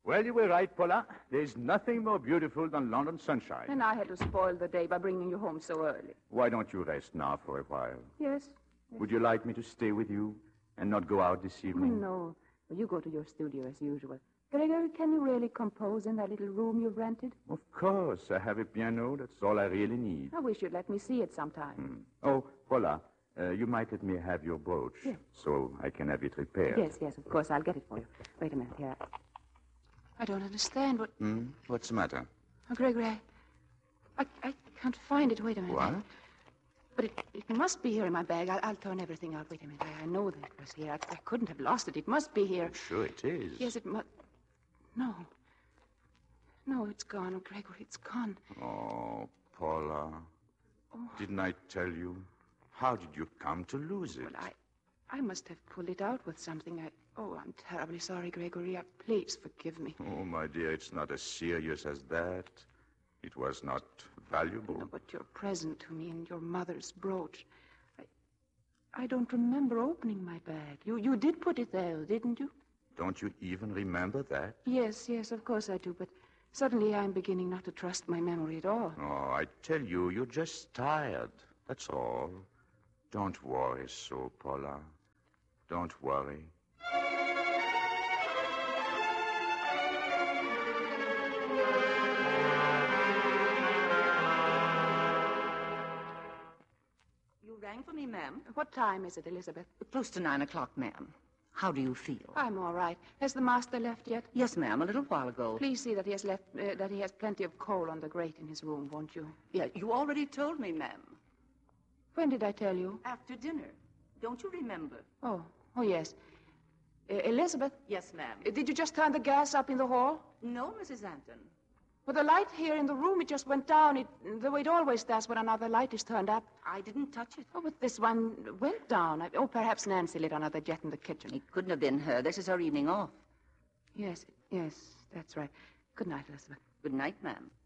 Well, you were right, Paula. There's nothing more beautiful than London sunshine. And I had to spoil the day by bringing you home so early. Why don't you rest now for a while? Yes. Would you like me to stay with you and not go out this evening? No. Well, you go to your studio as usual. Gregory, can you really compose in that little room you've rented? Of course. I have a piano. That's all I really need. I wish you'd let me see it sometime. Oh, Paula, you might let me have your brooch so I can have it repaired. Yes, of course. I'll get it for you. Wait a minute here. I don't understand what... What's the matter? Oh, Gregory, I can't find it. Wait a minute. What? But it must be here in my bag. I'll turn everything out. Wait a minute. I know that it was here. I couldn't have lost it. It must be here. Sure it is. Yes, it must... No. No, it's gone. Oh, Gregory, it's gone. Oh, Paula. Oh. Didn't I tell you? How did you come to lose it? Well, I must have pulled it out with something. I'm terribly sorry, Gregory. Please forgive me. Oh, my dear, it's not as serious as that. It was not valuable. No, but your present to me and your mother's brooch. I don't remember opening my bag. You did put it there, didn't you? Don't you even remember that? Yes, of course I do. But suddenly I'm beginning not to trust my memory at all. Oh, I tell you, you're just tired. That's all. Don't worry so, Paula. Don't worry. You rang for me, ma'am? What time is it, Elizabeth? Close to 9 o'clock, ma'am. How do you feel? I'm all right. Has the master left yet? Yes, ma'am, a little while ago. Please see that he has left. That he has plenty of coal on the grate in his room, won't you? Yeah, you already told me, ma'am. When did I tell you? After dinner. Don't you remember? Oh, yes. Elizabeth? Yes, ma'am. Did you just turn the gas up in the hall? No, Mrs. Anton. Well, the light here in the room, it just went down, the way it always does when another light is turned up. I didn't touch it. Oh, but this one went down. Perhaps Nancy lit another jet in the kitchen. It couldn't have been her. This is her evening off. Yes, that's right. Good night, Elizabeth. Good night, ma'am.